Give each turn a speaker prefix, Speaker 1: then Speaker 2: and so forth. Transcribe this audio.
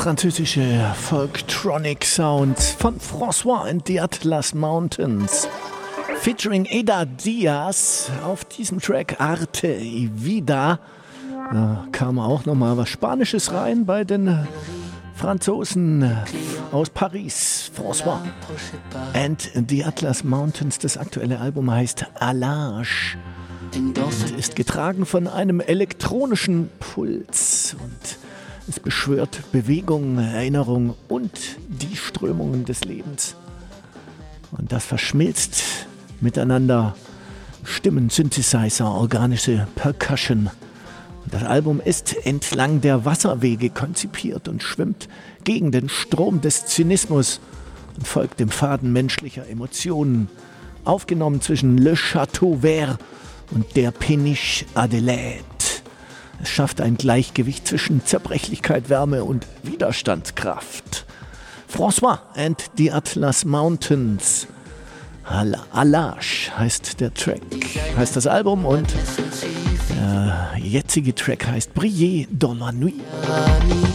Speaker 1: französische Folktronic-Sounds von François and the Atlas Mountains. Featuring Eda Diaz auf diesem Track Arte y Vida. Da kam auch nochmal was Spanisches rein bei den Franzosen aus Paris. François and the Atlas Mountains. Das aktuelle Album heißt Allage und ist getragen von einem elektronischen Puls und es beschwört Bewegung, Erinnerung und die Strömungen des Lebens. Und das verschmilzt miteinander Stimmen, Synthesizer, organische Percussion. Und das Album ist entlang der Wasserwege konzipiert und schwimmt gegen den Strom des Zynismus und folgt dem Faden menschlicher Emotionen. Aufgenommen zwischen Le Château Vert und der Péniche Adelaide. Es schafft ein Gleichgewicht zwischen Zerbrechlichkeit, Wärme und Widerstandskraft. François and the Atlas Mountains. Allage heißt der Track, heißt das Album und der jetzige Track heißt Briller dans la nuit.